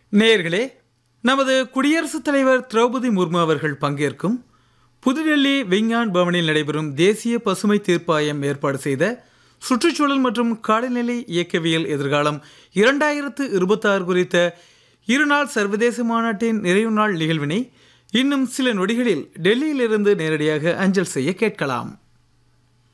நேயர்களே, நமது குடியரசுத் தலைவர் திரௌபதி முர்மு அவர்கள் பங்கேற்கும் புதுடெல்லி விஞ்ஞான் பவனில் நடைபெறும் தேசிய பசுமை தீர்ப்பாயம் ஏற்பாடு செய்த சுற்றுச்சூழல் மற்றும் காலநிலை இயக்கவியல் எதிர்காலம் 2026 குறித்த இருநாள் சர்வதேச மாநாட்டின் நிறைவு நாள் நிகழ்வினை இன்னும் சில நொடிகளில் டெல்லியிலிருந்து நேரடியாக அஞ்சல் செய்ய கேட்கலாம்.